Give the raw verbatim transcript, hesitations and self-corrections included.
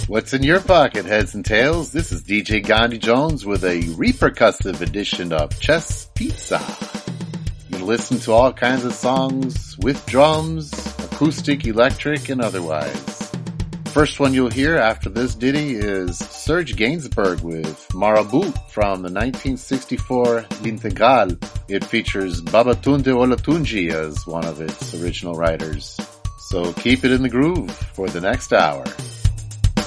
What's in your pocket, heads and tails? This is D J Gandhi Jones with a repercussive edition of Chess Pizza. You can listen to all kinds of songs with drums, acoustic, electric, and otherwise. First one you'll hear after this ditty is Serge Gainsbourg with Marabout from the nineteen sixty-four L'Intégrale. It features Babatunde Olatunji as one of its original writers. So keep it in the groove for the next hour.